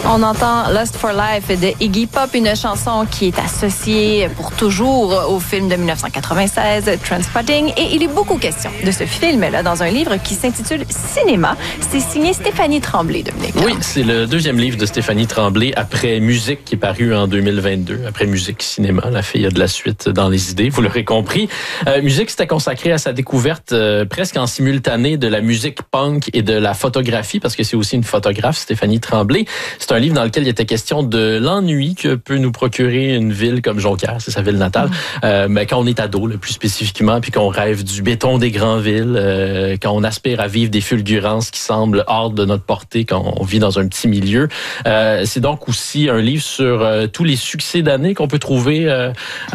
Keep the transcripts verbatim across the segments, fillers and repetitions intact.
On entend Lust for Life de Iggy Pop, une chanson qui est associée pour toujours au film de dix-neuf cent quatre-vingt-seize, Trainspotting. Et il est beaucoup question de ce film-là dans un livre qui s'intitule Cinéma. C'est signé Stéphanie Tremblay, Dominique. Oui, c'est le deuxième livre de Stéphanie Tremblay après Musique qui est paru en deux mille vingt-deux. Après Musique, Cinéma, la fille a de la suite dans les idées, vous l'aurez compris. Euh, Musique, c'était consacré à sa découverte euh, presque en simultané de la musique punk et de la photographie, parce que c'est aussi une photographe, Stéphanie Tremblay. C'est un livre dans lequel il était question de l'ennui que peut nous procurer une ville comme Jonquière, c'est sa ville natale, mmh. euh, mais quand on est ado, le plus spécifiquement, puis qu'on rêve du béton des grandes villes, euh, quand on aspire à vivre des fulgurances qui semblent hors de notre portée quand on vit dans un petit milieu. Euh, c'est donc aussi un livre sur euh, tous les succès d'années qu'on peut trouver euh,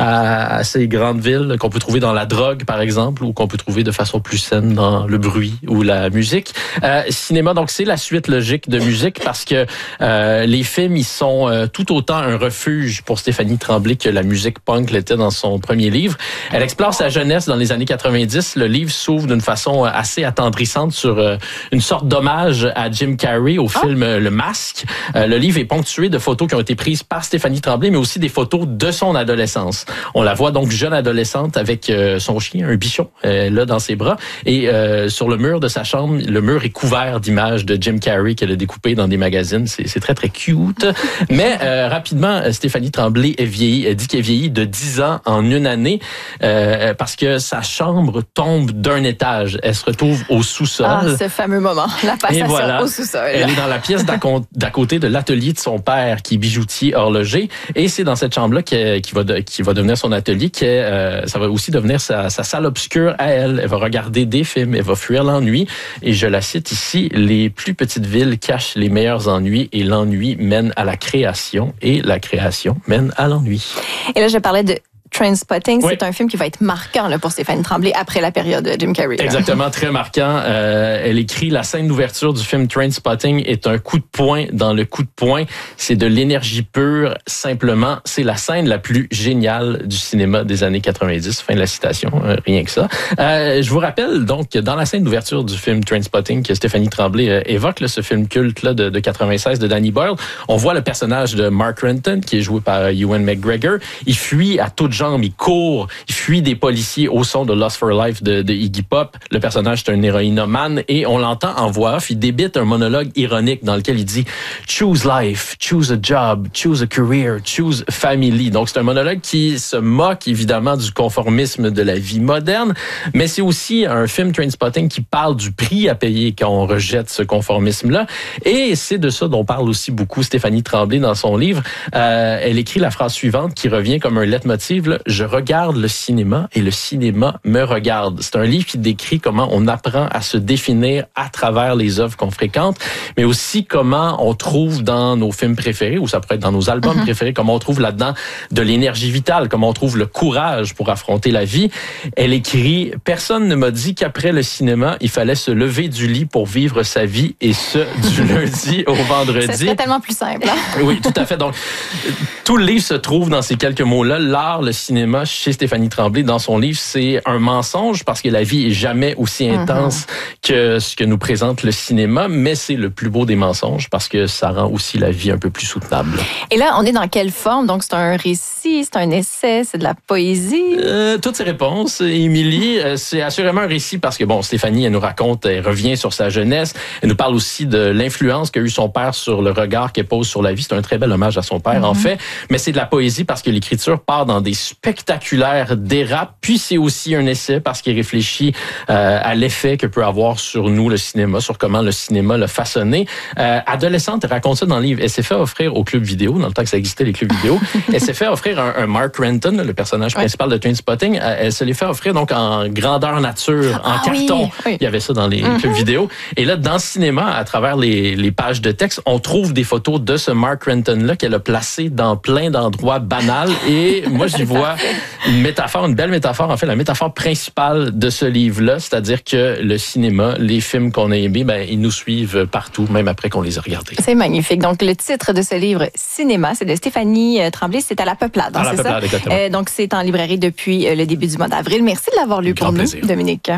à, à ces grandes villes, qu'on peut trouver dans la drogue, par exemple, ou qu'on peut trouver de façon plus saine dans le bruit ou la musique. Euh, cinéma, donc, c'est la suite logique de Musique parce que euh, les films, ils sont euh, tout autant un refuge pour Stéphanie Tremblay que la musique punk l'était dans son premier livre. Elle explore sa jeunesse dans les années quatre-vingt-dix. Le livre s'ouvre d'une façon assez attendrissante sur euh, une sorte d'hommage à Jim Carrey au film oh. Le Masque. Euh, le livre est ponctué de photos qui ont été prises par Stéphanie Tremblay, mais aussi des photos de son adolescence. On la voit donc jeune adolescente avec euh, son chien, un bichon, euh, là dans ses bras. Et euh, sur le mur de sa chambre, le mur est couvert d'images de Jim Carrey qu'elle a découpées dans des magazines. C'est, c'est très, très cute. Mais euh, rapidement, Stéphanie Tremblay est vieillie. Elle dit qu'elle vieillit de dix ans en une année euh, parce que sa chambre tombe d'un étage. Elle se retrouve au sous-sol. Ah, ce fameux moment, la passation voilà, au sous-sol. Elle est dans la pièce d'à, d'à côté de l'atelier de son père qui est bijoutier horloger. Et c'est dans cette chambre-là qui, qui, va, de, qui va devenir son atelier, qui est, euh, ça va aussi devenir sa, sa salle obscure à elle. Elle va regarder des films, elle va fuir l'ennui. Et je la cite ici, « Les plus petites villes cachent les meilleurs ennuis et l'ennui mène à la création et la création mène à l'ennui. » Et là, je parlais de Trainspotting, oui. C'est un film qui va être marquant là, pour Stéphanie Tremblay après la période de Jim Carrey. Là. Exactement, très marquant. Euh, elle écrit « La scène d'ouverture du film Trainspotting est un coup de poing dans le coup de poing. C'est de l'énergie pure, simplement. C'est la scène la plus géniale du cinéma des années quatre-vingt-dix. » Fin de la citation, euh, rien que ça. Euh, je vous rappelle donc dans la scène d'ouverture du film Trainspotting que Stéphanie Tremblay euh, évoque là, ce film culte là, de, de quatre-vingt-seize de Danny Boyle. On voit le personnage de Mark Renton qui est joué par Ewan McGregor. Il fuit à toute jambe, il court, il fuit des policiers au son de Lust for Life de, de Iggy Pop. Le personnage est un héroïnomane et on l'entend en voix off. Il débite un monologue ironique dans lequel il dit « Choose life, choose a job, choose a career, choose family ». Donc c'est un monologue qui se moque évidemment du conformisme de la vie moderne, mais c'est aussi un film Trainspotting qui parle du prix à payer quand on rejette ce conformisme-là. Et c'est de ça dont parle aussi beaucoup Stéphanie Tremblay dans son livre. Euh, elle écrit la phrase suivante qui revient comme un leitmotiv, là, « Je regarde le cinéma et le cinéma me regarde ». C'est un livre qui décrit comment on apprend à se définir à travers les œuvres qu'on fréquente, mais aussi comment on trouve dans nos films préférés, ou ça pourrait être dans nos albums mm-hmm. préférés, comment on trouve là-dedans de l'énergie vitale, comment on trouve le courage pour affronter la vie. Elle écrit « Personne ne m'a dit qu'après le cinéma, il fallait se lever du lit pour vivre sa vie, et ce, du lundi au vendredi. » Ça serait tellement plus simple. Hein? Oui, tout à fait. Donc, tout le livre se trouve dans ces quelques mots-là. L'art, le cinéma, chez Stéphanie Tremblay, dans son livre, c'est un mensonge parce que la vie est jamais aussi intense mm-hmm. que ce que nous présente le cinéma, mais c'est le plus beau des mensonges parce que ça rend aussi la vie un peu plus soutenable. Et là, on est dans quelle forme? Donc, c'est un récit, c'est un essai, c'est de la poésie? Euh, toutes ces réponses, Émilie, euh, c'est assurément un récit parce que, bon, Stéphanie, elle nous raconte, elle revient sur sa jeunesse, elle nous parle aussi de l'influence qu'a eu son père sur le regard qu'elle pose sur la vie. C'est un très bel hommage à son père, mm-hmm. en fait, mais c'est de la poésie parce que l'écriture part dans des spectaculaires dérapes, puis c'est aussi un essai parce qu'il réfléchit euh, à l'effet que peut avoir sur nous le cinéma, sur comment le cinéma l'a façonné. Euh, adolescente, elle raconte ça dans le livre. Elle s'est fait offrir au club vidéo, dans le temps que ça existait les clubs vidéo, elle s'est fait offrir un, un Mark Renton, le personnage ouais. principal de Trainspotting. Elle, elle se l'est fait offrir donc en grandeur nature, en ah, carton. Oui, oui. Il y avait ça dans les mm-hmm. clubs vidéo. Et là, dans le cinéma, à travers les, les pages de texte, on trouve des photos de ce Mark Renton-là qu'elle a placé dans plein d'endroits banals. Et moi, j'y vois une métaphore, une belle métaphore, en fait, la métaphore principale de ce livre-là, c'est-à-dire que le cinéma, les films qu'on a aimés, ben, ils nous suivent partout, même après qu'on les a regardés. C'est magnifique. Donc, le titre de ce livre, Cinéma, c'est de Stéphanie Tremblay, c'est à la Peuplade, hein, à la c'est Peuplade, ça? Exactement. Euh, donc, c'est en librairie depuis le début du mois d'avril. Merci de l'avoir lu pour nous, plaisir. Dominique.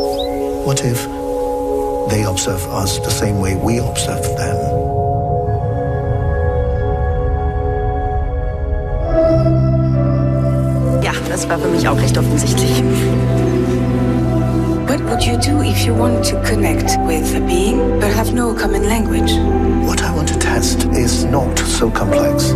What if they observe us the same way we observe them? das war für mich auch recht offensichtlich. What would you do if you want to connect with a being but have no common language? What I want to test is not so complex.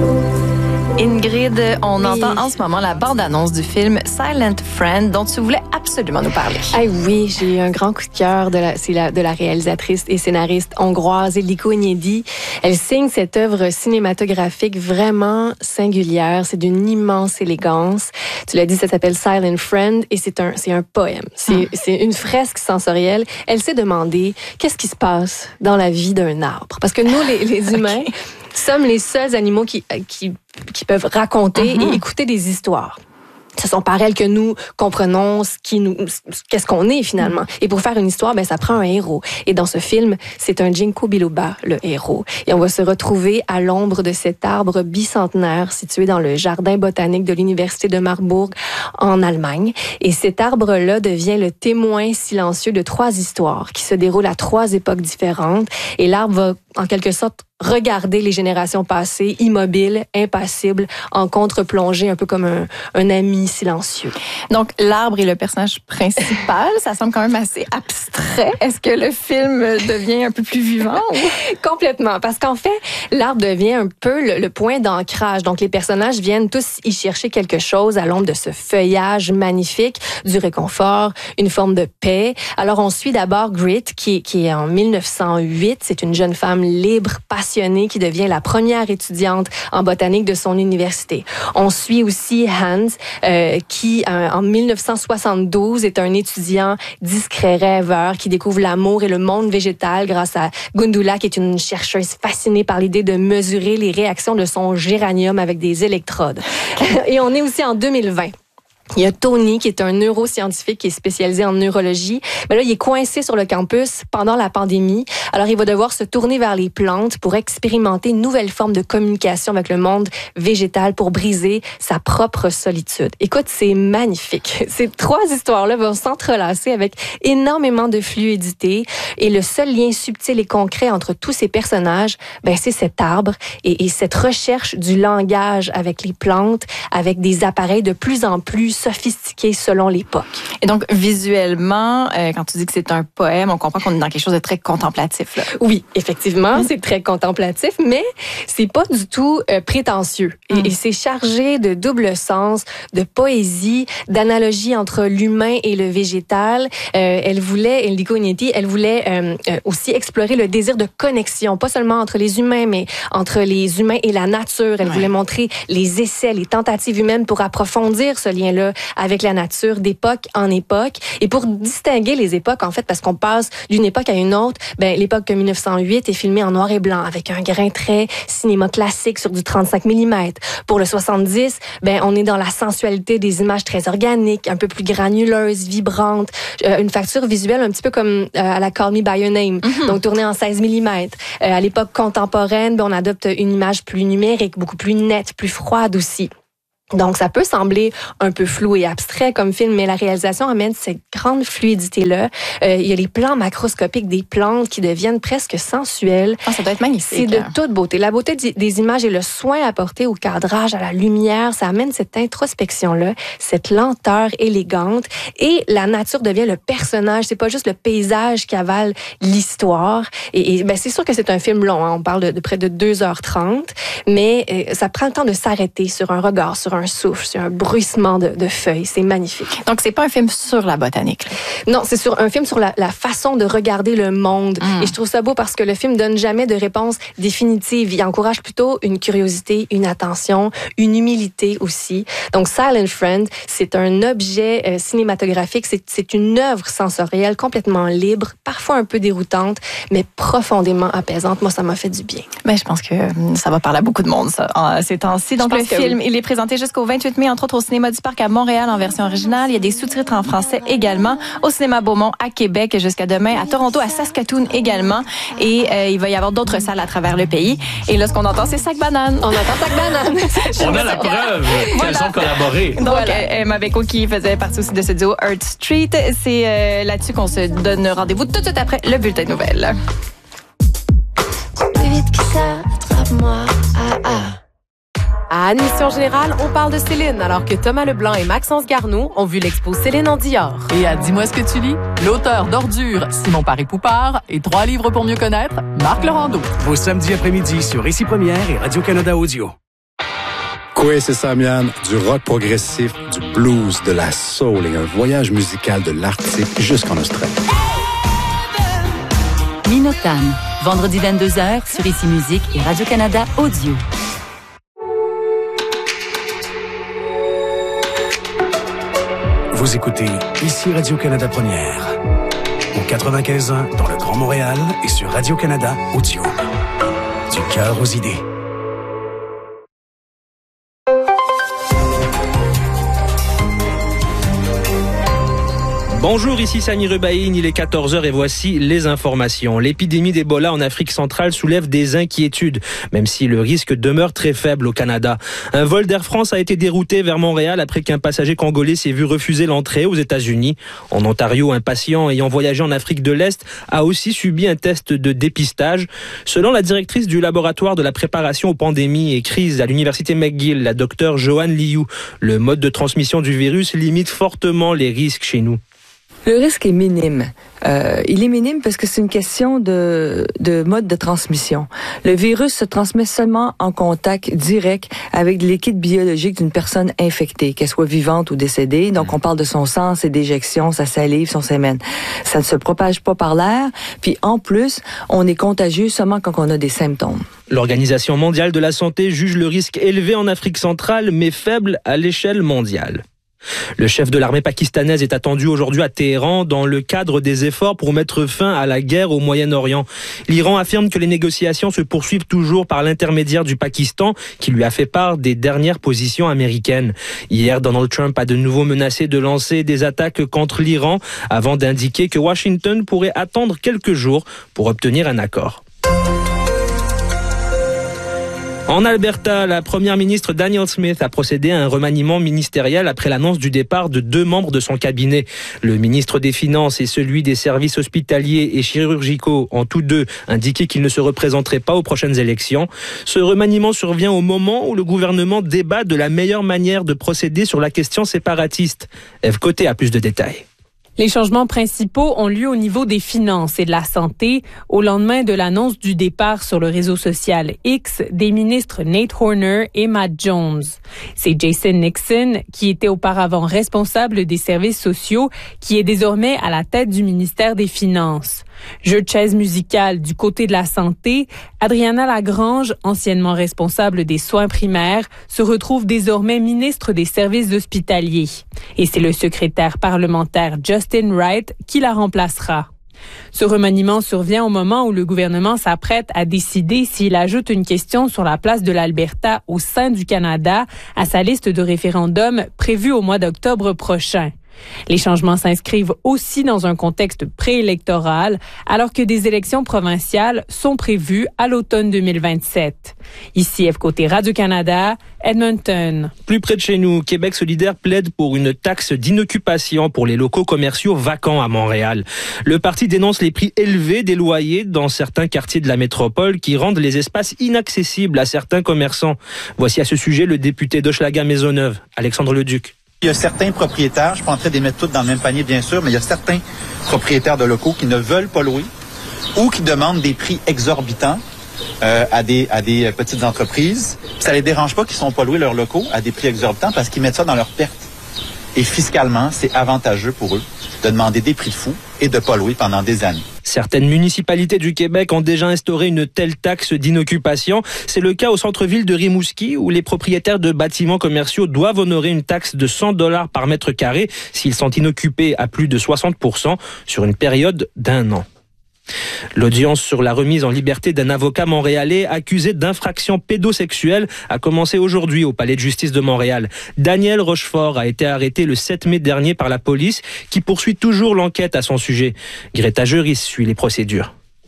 Ingrid, on oui. entend en ce moment la bande-annonce du film Silent Friend dont tu voulais absolument nous parler. Ah oui, j'ai eu un grand coup de cœur de la, c'est la, de la réalisatrice et scénariste hongroise Illiko Enyedi. Elle signe cette œuvre cinématographique vraiment singulière. C'est d'une immense élégance. Tu l'as dit, ça s'appelle Silent Friend et c'est un, c'est un poème. C'est, mm. c'est une fresque sensorielle. Elle s'est demandé qu'est-ce qui se passe dans la vie d'un arbre. Parce que nous, les, les humains, okay. sommes les seuls animaux qui, qui, qui peuvent raconter mm-hmm. et écouter des histoires. Ce sont par elles que nous comprenons ce qui nous, qu'est-ce qu'on est finalement. Mm. Et pour faire une histoire, ben ça prend un héros. Et dans ce film, c'est un ginkgo biloba, le héros. Et on va se retrouver à l'ombre de cet arbre bicentenaire situé dans le jardin botanique de l'université de Marbourg en Allemagne. Et cet arbre-là devient le témoin silencieux de trois histoires qui se déroulent à trois époques différentes. Et l'arbre va en quelque sorte regarder les générations passées, immobile, impassible, en contre-plongée, un peu comme un, un ami silencieux. Donc, l'arbre est le personnage principal. Ça semble quand même assez abstrait. Est-ce que le film devient un peu plus vivant? Ou? Complètement. Parce qu'en fait, l'arbre devient un peu le, le point d'ancrage. Donc, les personnages viennent tous y chercher quelque chose à l'ombre de ce feuillage magnifique, du réconfort, une forme de paix. Alors, on suit d'abord Grit, qui, qui est en mille neuf cent huit. C'est une jeune femme libre, passionnée, qui devient la première étudiante en botanique de son université. On suit aussi Hans, euh, qui euh, en mille neuf cent soixante-douze est un étudiant discret, rêveur, qui découvre l'amour et le monde végétal grâce à Gundula, qui est une chercheuse fascinée par l'idée de mesurer les réactions de son géranium avec des électrodes. Et on est aussi en deux mille vingt. Il y a Tony, qui est un neuroscientifique qui est spécialisé en neurologie. Mais là, il est coincé sur le campus pendant la pandémie. Alors, il va devoir se tourner vers les plantes pour expérimenter une nouvelle forme de communication avec le monde végétal pour briser sa propre solitude. Écoute, c'est magnifique. Ces trois histoires-là vont s'entrelacer avec énormément de fluidité. Et le seul lien subtil et concret entre tous ces personnages, ben, c'est cet arbre et, et cette recherche du langage avec les plantes, avec des appareils de plus en plus sophistiqué selon l'époque. Et donc, visuellement, euh, quand tu dis que c'est un poème, on comprend qu'on est dans quelque chose de très contemplatif. Là. Oui, effectivement, mmh. c'est très contemplatif, mais c'est pas du tout euh, prétentieux. Et, mmh. et c'est chargé de double sens, de poésie, d'analogie entre l'humain et le végétal. Euh, elle voulait, Illiko Enyedi, elle voulait euh, euh, aussi explorer le désir de connexion, pas seulement entre les humains, mais entre les humains et la nature. Elle ouais. voulait montrer les essais, les tentatives humaines pour approfondir ce lien-là avec la nature d'époque en époque. Et pour distinguer les époques, en fait, parce qu'on passe d'une époque à une autre, ben, l'époque de mille neuf cent huit est filmée en noir et blanc avec un grain très cinéma classique sur du trente-cinq millimètres. Pour le soixante-dix, ben, on est dans la sensualité des images très organiques, un peu plus granuleuses, vibrantes, euh, une facture visuelle un petit peu comme euh, à la Call Me By Your Name, mm-hmm. donc tournée en seize millimètres. Euh, à l'époque contemporaine, ben, on adopte une image plus numérique, beaucoup plus nette, plus froide aussi. Donc, ça peut sembler un peu flou et abstrait comme film, mais la réalisation amène cette grande fluidité-là. Euh, il y a les plans macroscopiques des plantes qui deviennent presque sensuels. Oh, ça doit être magnifique. C'est de toute beauté. La beauté des images et le soin apporté au cadrage, à la lumière, ça amène cette introspection-là, cette lenteur élégante. Et la nature devient le personnage. C'est pas juste le paysage qui avale l'histoire. Et, et ben, c'est sûr que c'est un film long. Hein. On parle de, de près de deux heures trente, mais euh, ça prend le temps de s'arrêter sur un regard, sur un souffle, sur un bruissement de, de feuilles. C'est magnifique. Donc, c'est pas un film sur la botanique. Là. Non, c'est sur un film sur la, la façon de regarder le monde. Mm. Et je trouve ça beau parce que le film donne jamais de réponse définitive. Il encourage plutôt une curiosité, une attention, une humilité aussi. Donc, Silent Friend, c'est un objet euh, cinématographique. C'est, c'est une œuvre sensorielle complètement libre, parfois un peu déroutante, mais profondément apaisante. Moi, ça m'a fait du bien. Ben, je pense que ça va parler à beaucoup de monde, ça, en ces temps-ci. Donc, le film, oui. il est présenté jusqu'au vingt-huit mai, entre autres au Cinéma du Parc à Montréal en version originale. Il y a des sous-titres en français également. Au Cinéma Beaumont à Québec jusqu'à demain. À Toronto, à Saskatoon également. Et euh, il va y avoir d'autres salles à travers le pays. Et là, ce qu'on entend, c'est Sac Banane. On entend Sac Banane. On a la preuve voilà. qu'elles ont collaboré. Donc, voilà. Emma Beko qui faisait partie aussi de ce duo Earth Street. C'est euh, là-dessus qu'on se donne rendez-vous tout de suite après le bulletin de nouvelles. Plus vite que ça, attrape-moi. Ah, ah. À Admission Générale, on parle de Céline, alors que Thomas Leblanc et Maxence Garneau ont vu l'expo Céline en Dior. Et à Dis-moi ce que tu lis, l'auteur d'Ordures, Simon Paré-Poupard, et Trois livres pour mieux connaître, Marc Laurando. Vos samedis après-midi sur Récit Première et Radio-Canada Audio. Kwesi c'est Samian, du rock progressif, du blues, de la soul et un voyage musical de l'Arctique jusqu'en Australie. Minotam, vendredi vingt-deux heures sur Ici Musique et Radio-Canada Audio. Vous écoutez Ici Radio-Canada Première. Au quatre-vingt-quinze ans dans le Grand Montréal et sur Radio-Canada Audio. Du cœur aux idées. Bonjour, ici Sami Rubaïn, il est quatorze heures et voici les informations. L'épidémie d'Ebola en Afrique centrale soulève des inquiétudes, même si le risque demeure très faible au Canada. Un vol d'Air France a été dérouté vers Montréal après qu'un passager congolais s'est vu refuser l'entrée aux États-Unis. En Ontario, un patient ayant voyagé en Afrique de l'Est a aussi subi un test de dépistage. Selon la directrice du laboratoire de la préparation aux pandémies et crises à l'université McGill, la docteure Joanne Liu, le mode de transmission du virus limite fortement les risques chez nous. Le risque est minime. Euh, il est minime parce que c'est une question de, de mode de transmission. Le virus se transmet seulement en contact direct avec le liquide biologique d'une personne infectée, qu'elle soit vivante ou décédée. Donc, on parle de son sang, ses déjections, sa salive, son sémen. Ça ne se propage pas par l'air. Puis, en plus, on est contagieux seulement quand on a des symptômes. L'Organisation mondiale de la santé juge le risque élevé en Afrique centrale, mais faible à l'échelle mondiale. Le chef de l'armée pakistanaise est attendu aujourd'hui à Téhéran dans le cadre des efforts pour mettre fin à la guerre au Moyen-Orient. L'Iran affirme que les négociations se poursuivent toujours par l'intermédiaire du Pakistan qui lui a fait part des dernières positions américaines. Hier, Donald Trump a de nouveau menacé de lancer des attaques contre l'Iran avant d'indiquer que Washington pourrait attendre quelques jours pour obtenir un accord. En Alberta, la première ministre Danielle Smith a procédé à un remaniement ministériel après l'annonce du départ de deux membres de son cabinet. Le ministre des Finances et celui des services hospitaliers et chirurgicaux ont tous deux indiqué qu'ils ne se représenteraient pas aux prochaines élections. Ce remaniement survient au moment où le gouvernement débat de la meilleure manière de procéder sur la question séparatiste. Ève Côté a plus de détails. Les changements principaux ont lieu au niveau des finances et de la santé au lendemain de l'annonce du départ sur le réseau social X des ministres Nate Horner et Matt Jones. C'est Jason Nixon, qui était auparavant responsable des services sociaux, qui est désormais à la tête du ministère des Finances. Jeu de chaise musicale du côté de la santé, Adriana Lagrange, anciennement responsable des soins primaires, se retrouve désormais ministre des services hospitaliers. Et c'est le secrétaire parlementaire Justin Wright qui la remplacera. Ce remaniement survient au moment où le gouvernement s'apprête à décider s'il ajoute une question sur la place de l'Alberta au sein du Canada à sa liste de référendums prévue au mois d'octobre prochain. Les changements s'inscrivent aussi dans un contexte préélectoral, alors que des élections provinciales sont prévues à l'automne deux mille vingt-sept. Ici, F Côté Radio-Canada, Edmonton. Plus près de chez nous, Québec solidaire plaide pour une taxe d'inoccupation pour les locaux commerciaux vacants à Montréal. Le parti dénonce les prix élevés des loyers dans certains quartiers de la métropole qui rendent les espaces inaccessibles à certains commerçants. Voici à ce sujet le député d'Hochelaga-Maisonneuve, Alexandre Leduc. Il y a certains propriétaires, je ne suis pas en train de les mettre toutes dans le même panier bien sûr, mais il y a certains propriétaires de locaux qui ne veulent pas louer ou qui demandent des prix exorbitants euh, à des à des petites entreprises. Ça les dérange pas qu'ils ne sont pas loués leurs locaux à des prix exorbitants parce qu'ils mettent ça dans leur perte. Et fiscalement, c'est avantageux pour eux de demander des prix de fou et de ne pas louer pendant des années. Certaines municipalités du Québec ont déjà instauré une telle taxe d'inoccupation. C'est le cas au centre-ville de Rimouski où les propriétaires de bâtiments commerciaux doivent honorer une taxe de cent dollars par mètre carré s'ils sont inoccupés à plus de soixante pour cent sur une période d'un an. L'audience sur la remise en liberté d'un avocat montréalais accusé d'infraction pédosexuelle a commencé aujourd'hui au Palais de justice de Montréal. Daniel Rochefort a été arrêté le sept mai dernier par la police qui poursuit toujours l'enquête à son sujet. Greta Juris suit les procédures.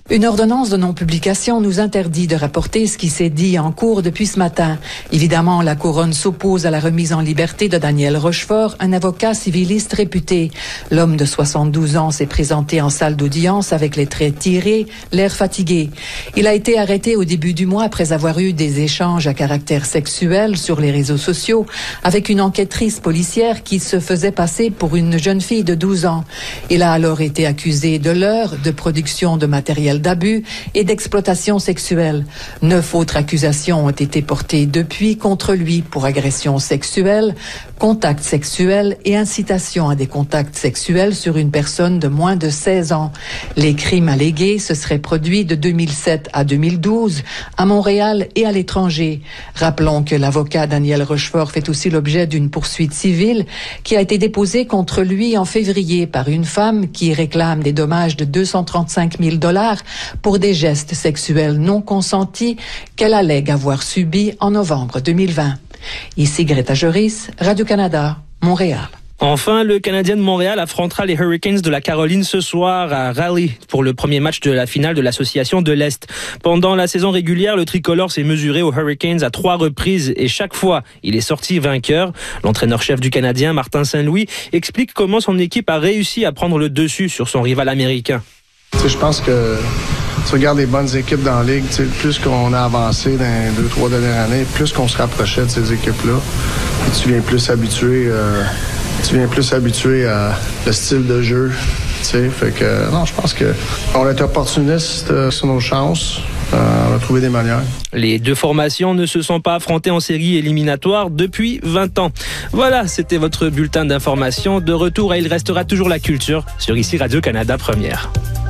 Une ordonnance de non-publication nous interdit de rapporter ce qui s'est dit en cours depuis ce matin. Évidemment, la Couronne s'oppose à la remise en liberté de Daniel Rochefort, un avocat civiliste réputé. L'homme de soixante-douze ans s'est présenté en salle d'audience avec les traits tirés, l'air fatigué. Il a été arrêté au début du mois après avoir eu des échanges à caractère sexuel sur les réseaux sociaux avec une enquêtrice policière qui se faisait passer pour une jeune fille de douze ans. Il a alors été accusé de leurre, de production de matériel d'abus et d'exploitation sexuelle. Neuf autres accusations ont été portées depuis contre lui pour agression sexuelle, contact sexuel et incitation à des contacts sexuels sur une personne de moins de seize ans. Les crimes allégués se seraient produits de deux mille sept à deux mille douze à Montréal et à l'étranger. Rappelons que l'avocat Daniel Rochefort fait aussi l'objet d'une poursuite civile qui a été déposée contre lui en février par une femme qui réclame des dommages de deux cent trente-cinq mille dollars pour des gestes sexuels non consentis qu'elle allègue avoir subis en novembre deux mille vingt. Ici Greta Joris, Radio-Canada, Montréal. Enfin, le Canadien de Montréal affrontera les Hurricanes de la Caroline ce soir à Raleigh pour le premier match de la finale de l'Association de l'Est. Pendant la saison régulière, le tricolore s'est mesuré aux Hurricanes à trois reprises et chaque fois, il est sorti vainqueur. L'entraîneur-chef du Canadien, Martin Saint-Louis, explique comment son équipe a réussi à prendre le dessus sur son rival américain. T'sais, je pense que tu regardes les bonnes équipes dans la ligue, plus qu'on a avancé dans les deux, trois dernières années, plus qu'on se rapprochait de ces équipes-là. Et tu viens plus habitué, euh, tu viens plus habitué à le style de jeu. Fait que non, je pense que on est opportuniste euh, sur nos chances. Euh, on a trouvé des manières. Les deux formations ne se sont pas affrontées en série éliminatoire depuis vingt ans. Voilà, c'était votre bulletin d'information. De retour à Il restera toujours la culture sur ici Radio-Canada Première.